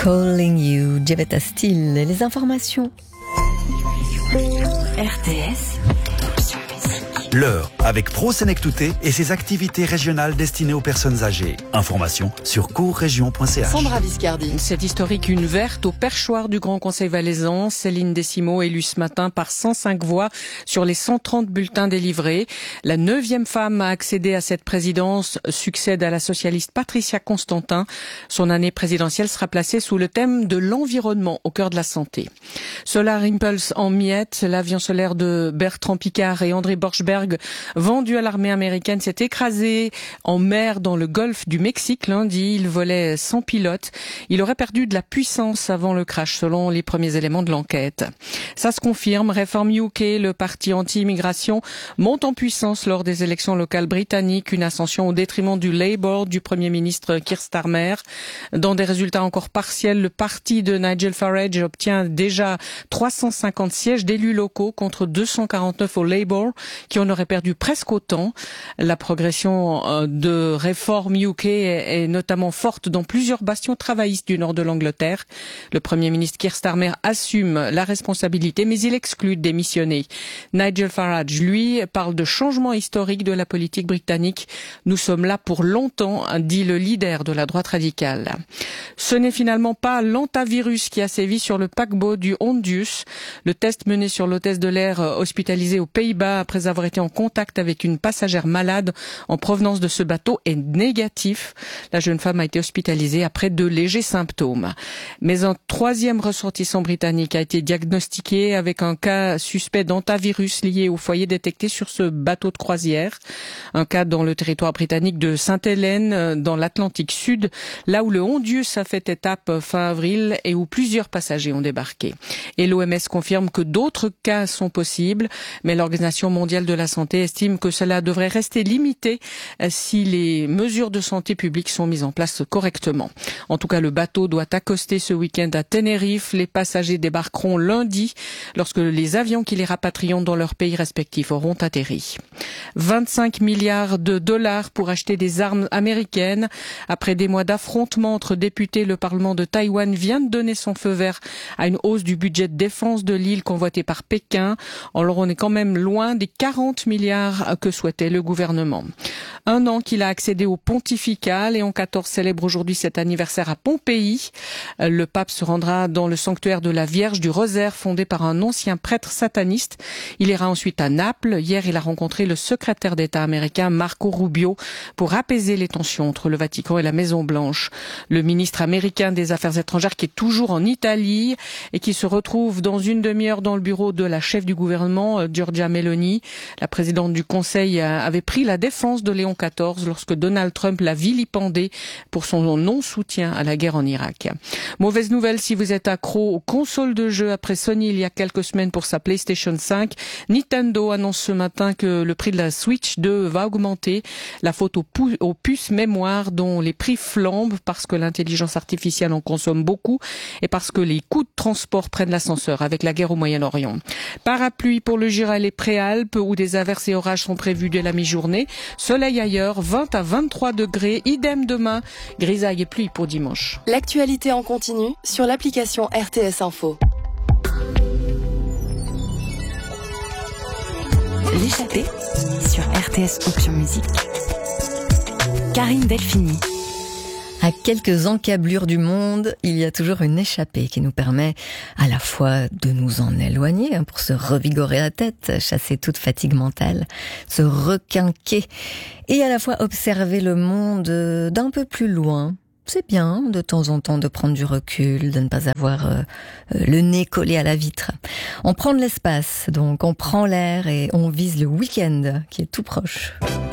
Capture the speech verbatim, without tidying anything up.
Calling You, Jevetta Steele et les informations. R T S. L'heure avec Pro Sénectouté et ses activités régionales destinées aux personnes âgées. Information sur courrégion point c h. Sandra Viscardi. Cette historique une verte au perchoir du Grand Conseil valaisan. Céline Décimo élue ce matin par cent cinq voix sur les cent trente bulletins délivrés. La neuvième femme à accéder à cette présidence succède à la socialiste Patricia Constantin. Son année présidentielle sera placée sous le thème de l'environnement au cœur de la santé. Solar Impulse en miettes, l'avion solaire de Bertrand Piccard et André Borschberg vendu à l'armée américaine s'est écrasé en mer dans le golfe du Mexique lundi. Il volait sans pilote. Il aurait perdu de la puissance avant le crash selon les premiers éléments de l'enquête. Ça se confirme. Reform U K, le parti anti-immigration, monte en puissance lors des élections locales britanniques. Une ascension au détriment du Labour du Premier ministre Keir Starmer. Dans des résultats encore partiels, le parti de Nigel Farage obtient déjà trois cent cinquante sièges d'élus locaux contre deux cent quarante-neuf au Labour qui en aurait perdu presque autant. La progression de Reform U K est notamment forte dans plusieurs bastions travaillistes du nord de l'Angleterre. Le Premier ministre Keir Starmer assume la responsabilité, mais il exclut de démissionner. Nigel Farage, lui, parle de changement historique de la politique britannique. Nous sommes là pour longtemps, dit le leader de la droite radicale. Ce n'est finalement pas l'antavirus qui a sévi sur le paquebot du Hondius. Le test mené sur l'hôtesse de l'air hospitalisée aux Pays-Bas après avoir été en contact avec une passagère malade en provenance de ce bateau est négatif. La jeune femme a été hospitalisée après de légers symptômes. Mais un troisième ressortissant britannique a été diagnostiqué avec un cas suspect d'antavirus lié au foyer détecté sur ce bateau de croisière. Un cas dans le territoire britannique de Sainte-Hélène, dans l'Atlantique Sud, là où le Hondius a fait étape fin avril et où plusieurs passagers ont débarqué. Et l'O M S confirme que d'autres cas sont possibles, mais l'Organisation mondiale de la santé estime que cela devrait rester limité si les mesures de santé publique sont mises en place correctement. En tout cas, le bateau doit accoster ce week-end à Tenerife. Les passagers débarqueront lundi lorsque les avions qui les rapatrieront dans leurs pays respectifs auront atterri. vingt-cinq milliards de dollars pour acheter des armes américaines. Après des mois d'affrontements entre députés, le Parlement de Taïwan vient de donner son feu vert à une hausse du budget de défense de l'île convoité par Pékin. Alors on est quand même loin des quarante milliards que souhaitait le gouvernement. Un an qu'il a accédé au pontifical. Léon quatorze célèbre aujourd'hui cet anniversaire à Pompéi. Le pape se rendra dans le sanctuaire de la Vierge du Rosaire fondé par un ancien prêtre sataniste. Il ira ensuite à Naples. Hier, il a rencontré le secrétaire d'État américain Marco Rubio pour apaiser les tensions entre le Vatican et la Maison-Blanche. Le ministre américain des Affaires étrangères qui est toujours en Italie et qui se retrouve dans une demi-heure dans le bureau de la chef du gouvernement, Giorgia Meloni. La présidente du Conseil avait pris la défense de Léon quatorze lorsque Donald Trump l'a vilipendé pour son non-soutien à la guerre en Irak. Mauvaise nouvelle si vous êtes accro aux consoles de jeux après Sony il y a quelques semaines pour sa PlayStation cinq. Nintendo annonce ce matin que le prix de la Switch deux va augmenter. La faute aux, pu- aux puces mémoire dont les prix flambent parce que l'intelligence artificielle en consomme beaucoup et parce que les coûts de transport prennent l'ascenseur avec la guerre au Moyen-Orient. Parapluie pour le Jura et les Préalpes où des averses et orages sont prévus dès la mi-journée. Soleil ailleurs, vingt à vingt-trois degrés. Idem demain, grisaille et pluie pour dimanche. L'actualité en continu sur l'application R T S Info. L'échappée sur R T S Option Musique. Karine Delphini. À quelques encablures du monde, il y a toujours une échappée qui nous permet à la fois de nous en éloigner hein, pour se revigorer la tête, chasser toute fatigue mentale, se requinquer et à la fois observer le monde d'un peu plus loin. C'est bien de temps en temps de prendre du recul, de ne pas avoir euh, le nez collé à la vitre. On prend de l'espace, donc on prend l'air et on vise le week-end qui est tout proche.